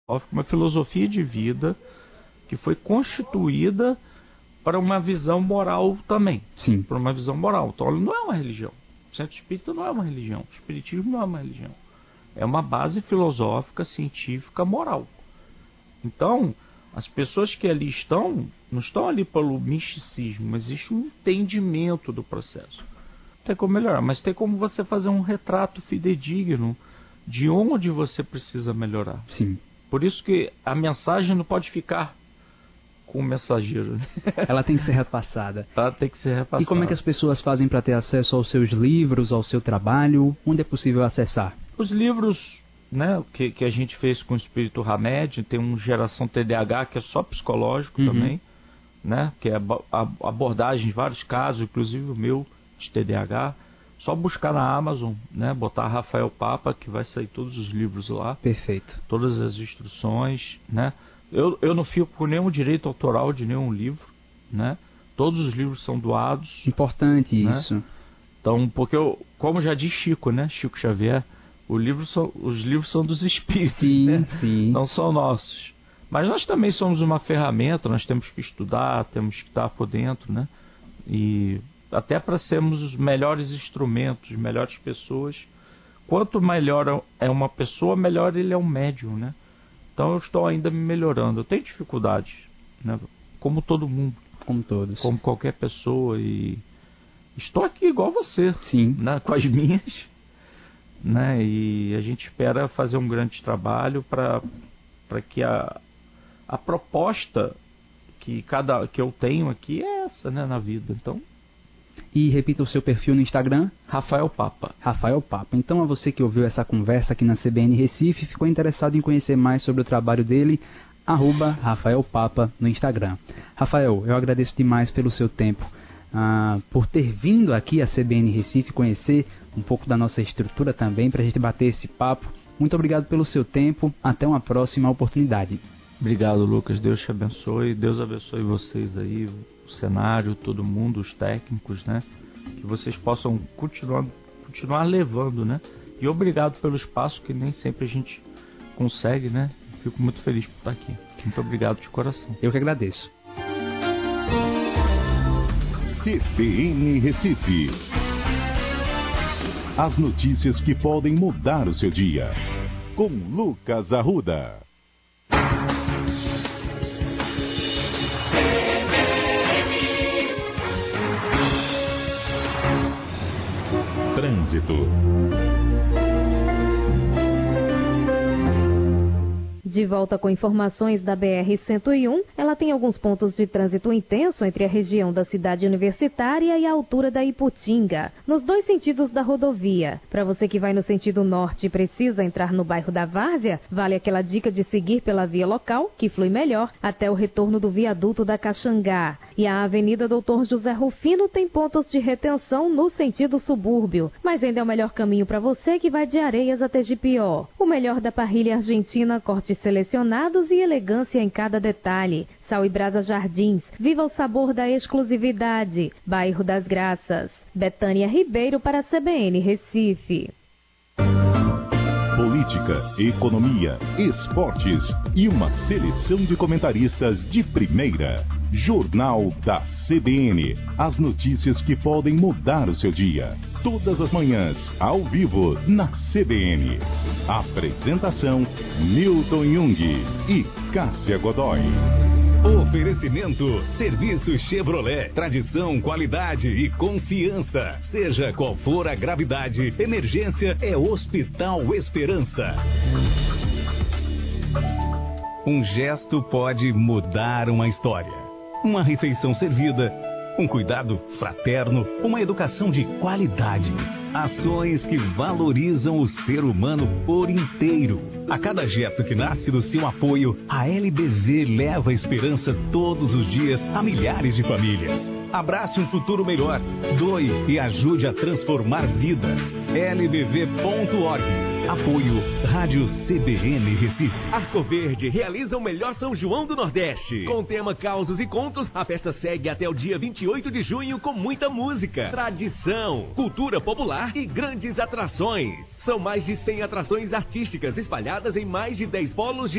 Uma filosofia de vida que foi constituída para uma visão moral também. Sim. Para uma visão moral. Então, não é uma religião. O centro espírita não é uma religião. O espiritismo não é uma religião. É uma base filosófica, científica, moral. Então, as pessoas que ali estão, não estão ali pelo misticismo, mas existe um entendimento do processo. Tem como melhorar, mas tem como você fazer um retrato fidedigno de onde você precisa melhorar. Sim. Por isso que a mensagem não pode ficar com o mensageiro. Né? Ela tem que ser repassada. Tá, tem que ser repassada. E como é que as pessoas fazem para ter acesso aos seus livros, ao seu trabalho? Onde é possível acessar? Os livros, né, que a gente fez com o Espírito Hamed, tem um Geração TDAH que é só psicológico também, né, que é a abordagem de vários casos, inclusive o meu de TDAH. Só buscar na Amazon, né, botar Rafael Papa, que vai sair todos os livros lá. Perfeito. Todas as instruções, né. Eu não fico com nenhum direito autoral de nenhum livro, né. Todos os livros são doados. Importante, né? Isso. Então, porque como já diz Chico, né, Chico Xavier, os livros são dos espíritos, sim, né? Sim. Não são nossos. Mas nós também somos uma ferramenta, nós temos que estudar, temos que estar por dentro, né? E até para sermos os melhores instrumentos, melhores pessoas. Quanto melhor é uma pessoa, melhor ele é um médium, né? Então eu estou ainda me melhorando. Eu tenho dificuldades, né? Como todo mundo. Como todos. Como qualquer pessoa. E estou aqui igual você. Sim. Né? Com as minhas. Né? E a gente espera fazer um grande trabalho para que a proposta que eu tenho aqui é essa, né, na vida. Então... E repita o seu perfil no Instagram. Rafael Papa. Rafael Papa. Então, a você que ouviu essa conversa aqui na CBN Recife, ficou interessado em conhecer mais sobre o trabalho dele, @Rafael Papa no Instagram. Rafael, eu agradeço demais pelo seu tempo, por ter vindo aqui à CBN Recife conhecer um pouco da nossa estrutura também, para a gente bater esse papo. Muito obrigado pelo seu tempo. Até uma próxima oportunidade. Obrigado, Lucas. Deus te abençoe. Deus abençoe vocês aí, o cenário, todo mundo, os técnicos, né? Que vocês possam continuar levando, né? E obrigado pelo espaço, que nem sempre a gente consegue, né? Fico muito feliz por estar aqui. Muito obrigado de coração. Eu que agradeço. CBN Recife. As notícias que podem mudar o seu dia. Com Lucas Arruda. Trânsito. De volta com informações da BR-101, ela tem alguns pontos de trânsito intenso entre a região da cidade universitária e a altura da Iputinga, nos dois sentidos da rodovia. Para você que vai no sentido norte e precisa entrar no bairro da Várzea, vale aquela dica de seguir pela via local, que flui melhor, até o retorno do viaduto da Caxangá. E a Avenida Doutor José Rufino tem pontos de retenção no sentido subúrbio, mas ainda é o melhor caminho para você que vai de Areias até Jipió. O melhor da parrilha argentina, cortes selecionados e elegância em cada detalhe. Sal e Brasa Jardins, viva o sabor da exclusividade. Bairro das Graças. Betânia Ribeiro para a CBN Recife. Política, economia, esportes e uma seleção de comentaristas de primeira. Jornal da CBN. As notícias que podem mudar o seu dia. Todas as manhãs, ao vivo, na CBN. Apresentação: Milton Jung e Cássia Godoy. Oferecimento: Serviço Chevrolet. Tradição, qualidade e confiança. Seja qual for a gravidade, emergência é Hospital Esperança. Um gesto pode mudar uma história. Uma refeição servida, um cuidado fraterno, uma educação de qualidade. Ações que valorizam o ser humano por inteiro. A cada gesto que nasce do seu apoio, a LBV leva esperança todos os dias a milhares de famílias. Abrace um futuro melhor, doe e ajude a transformar vidas. lbv.org. Apoio Rádio CBN Recife. Arco Verde realiza o melhor São João do Nordeste. Com o tema Causos e Contos, a festa segue até o dia 28 de junho com muita música, tradição, cultura popular e grandes atrações. São mais de 100 atrações artísticas espalhadas em mais de 10 polos de